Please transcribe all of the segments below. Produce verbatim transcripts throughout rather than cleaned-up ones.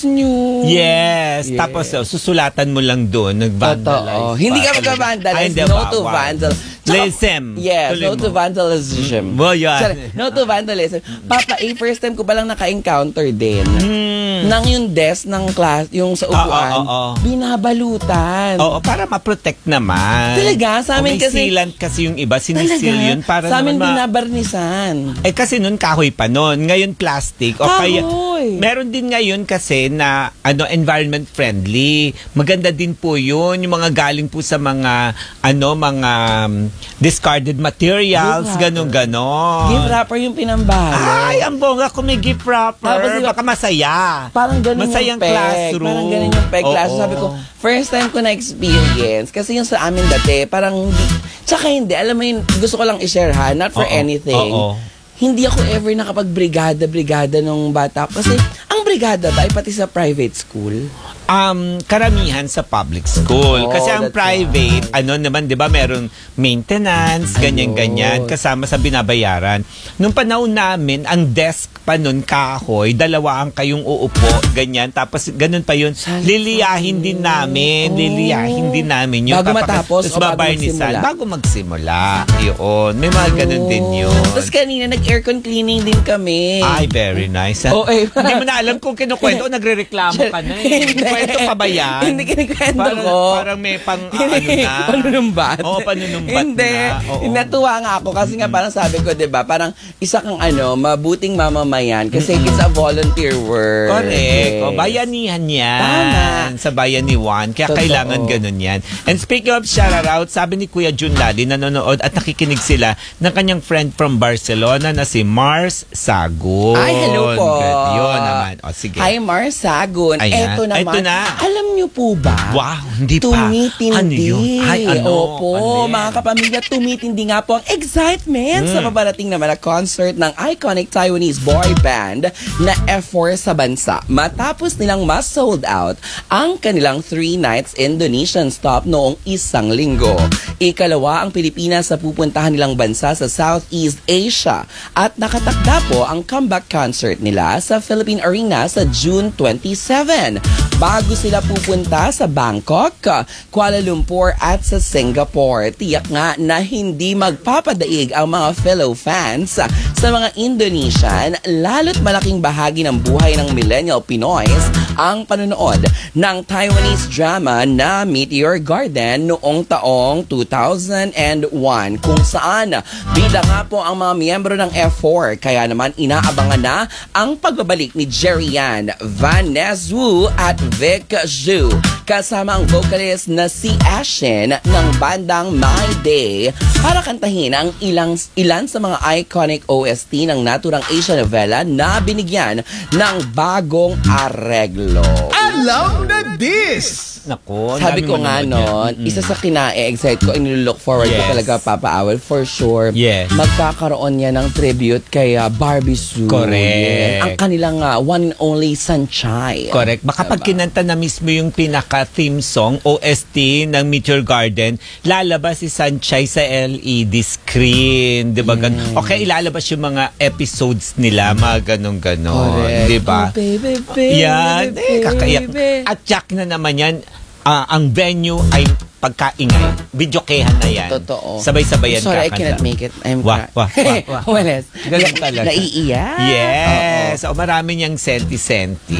nyo. Yes. yes. Tapos uh, susulatan mo lang doon. Nag-vandalize. Totoo. Hindi ka mag-vandalize. No to vandalism. Yes. No to vandalism. Well, yeah. Sorry, no to vandalism. Papa, eh, first time ko palang naka-encounter din. Hmm. Nang yung desk ng class, yung sa upuan, oh, oh, oh, oh. binabalutan. Oo, para ma-protect naman. Talaga? Sa amin kasi... sealant kasi yung iba, sinisil yun. Para sa amin ma- binabarnisan. Eh kasi nun kahoy pa nun. Ngayon plastic. O kahoy. Kaya, meron din ngayon kasi na ano environment friendly. Maganda din po yun. Yung mga galing po sa mga ano mga um, discarded materials. Ganon-ganon. Gift wrapper yung pinambala. Ay, ang bongga kung may gift wrapper. Tapos, diba, baka masaya. Parang ganun Masayang yung peg. classroom. Parang ganun yung peg classroom. Sabi ko, first time ko na-experience. Kasi yung sa amin dati, parang hindi. Tsaka hindi. Alam mo yun, gusto ko lang i-share ha. Not for Oo. anything. Oo. Hindi ako ever nakapag-brigada-brigada nung bata. Kasi ang brigada ba ay pati sa private school? Um, karamihan sa public school. Oh, kasi ang private, right. ano naman, di ba, meron maintenance, ganyan-ganyan, kasama sa binabayaran. Nung panahon namin, ang desk pa nun, kahoy, dalawa ang kayong uupo, ganyan, tapos ganun pa yun. Liliyahin din namin, oh. liliyahin din namin yun. Bago matapos o bago magsimula? Bago magsimula. Yun. May mga ganun oh. din yun. Tapos kanina, nag-aircon cleaning din kami. Ay, very nice. Oh, eh. Hindi mo na alam kung kinukwento o nagre-reklamo ka na eh. Kwento pa ba yan? Hindi kinikwento parang, ko. Parang may pang, uh, ano na? Panunumbat. Oo, panunumbat Hindi. na. Hindi. Natuwa nga ako kasi nga parang sabi ko, di ba, parang isa kang ano, mabuting mamamayan kasi mm-hmm. it's a volunteer work. Correct. Yes. O, bayanihan yan. Tama. Sa Bayani One. Kaya Totoo. Kailangan ganun yan. And speaking of shout-out, sabi ni Kuya Jun Lali, nanonood at nakikinig sila ng kanyang friend from Barcelona na si Mars Sagun. Ay, hello po. Yun naman. O, sige. Hi, Mars Sagun. Ayan. Eto naman. Ito na. Alam niyo po ba? Wow, hindi pa. Tumitindi. Ano yun? Ay, ano? Opo, ano mga kapamilya, tumitindi nga po ang excitement mm. sa paparating naman na concert ng iconic Taiwanese boy band na F four sa bansa. Matapos nilang mas sold out ang kanilang three nights Indonesian stop noong isang linggo. Ikalawa ang Pilipinas sa pupuntahan nilang bansa sa Southeast Asia at nakatakda po ang comeback concert nila sa Philippine Arena sa June twenty-seven. Bago sila pupunta sa Bangkok, Kuala Lumpur at sa Singapore. Tiyak nga na hindi magpapadaig ang mga fellow fans sa mga Indonesian, lalo't malaking bahagi ng buhay ng millennial Pinoys ang panonood ng Taiwanese drama na Meteor Garden noong taong two thousand one, kung saan bida nga po ang mga miyembro ng F four. Kaya naman inaabangan na ang pagbabalik ni Jerry Yan, Vanessa Wu at Vic Zhu kasama ang vocalist na si Ashin ng bandang My Day para kantahin ang ilang, ilan sa mga iconic O S T ng naturang Asia novela na binigyan ng bagong areglo. Alam na this! Nako, sabi ko nga noon, mm-hmm. isa sa kina-excite ko, inilook forward yes. ko talaga, Papa Awel, for sure. Yes. Magkakaroon niya ng tribute kay uh, Barbie Sue. Correct. Yes. Ang kanilang uh, one and only Sunshine. Correct. Baka diba? Pag kinanta na mismo yung pinaka-theme song, O S T ng Meteor Garden, lalabas si Sunshine sa L E D screen. Diba? Mm. Okay, ilalabas yung mga episodes nila, mga ganun-ganon. Diba? Oh, baby, baby, yan. baby, Eh, kakaiyak. At check na naman yan, uh, ang venue ay pagkaingay. Videokehan na yan. Totoo. Sabay-sabayan kakanta. Sorry, I cannot make it. I'm wah, wah, wah, wah. Walas. Ganun talaga. Naiiyak. Yes. O, marami niyang senti-senti.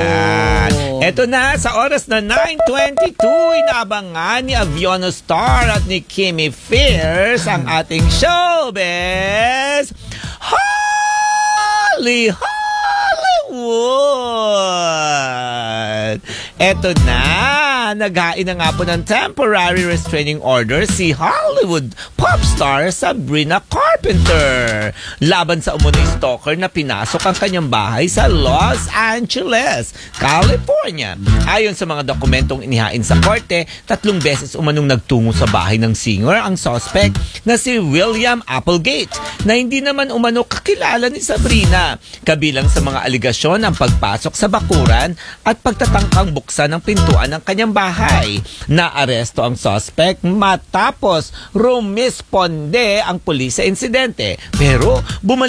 Ayan. Oh. Eto na, sa oras na nine twenty-two, inaabangan ni Aviona Star at ni Kimmy Fierce ang ating showbiz. Holly Hollywood! Eto na, naghain na nga po ng temporary restraining order si Hollywood pop star Sabrina Carpenter laban sa umunay stalker na pinasok ang kanyang bahay sa Los Angeles, California. Ayon sa mga dokumentong inihain sa korte, tatlong beses umanong nagtungo sa bahay ng singer ang suspect na si William Applegate na hindi naman umano kakilala ni Sabrina. Kabilang sa mga aligasyon ang pagpasok sa bakuran at pagtatangkang buksan ng pintuan ng kanyang bahay. Naaresto ang suspect matapos rumisponde ang pulis sa insidente. Pero bumalik